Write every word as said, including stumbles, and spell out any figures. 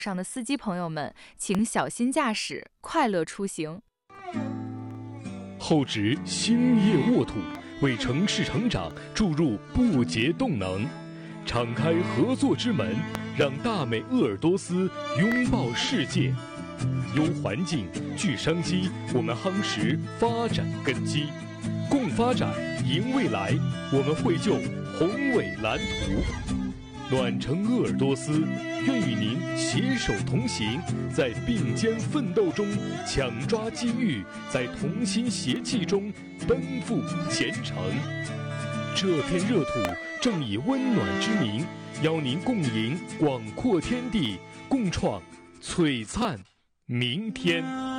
上的司机朋友们，请小心驾驶，快乐出行。 厚植兴业沃土，为城市成长注入不竭动能。敞开合作之门，让大美鄂尔多斯拥抱世界。优环境，聚商机，我们夯实发展根基，共发展，赢未来。我们绘就宏伟蓝图。暖城鄂尔多斯，愿与您携手同行，在并肩奋斗中抢抓机遇，在同心协气中奔赴前程。这片热土正以温暖之名，邀您共迎广阔天地，共创璀璨明天。